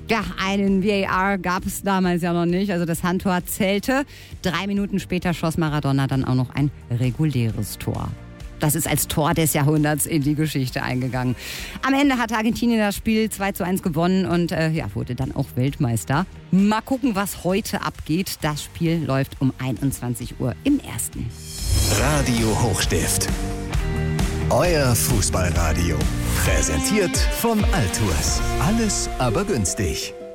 Ja, einen VAR gab es damals ja noch nicht. Also das Handtor zählte. 3 Minuten später schoss Maradona dann auch noch ein reguläres Tor. Das ist als Tor des Jahrhunderts in die Geschichte eingegangen. Am Ende hat Argentinien das Spiel 2:1 gewonnen und wurde dann auch Weltmeister. Mal gucken, was heute abgeht. Das Spiel läuft um 21 Uhr im Ersten. Radio Hochstift. Euer Fußballradio. Präsentiert von Altours. Alles aber günstig.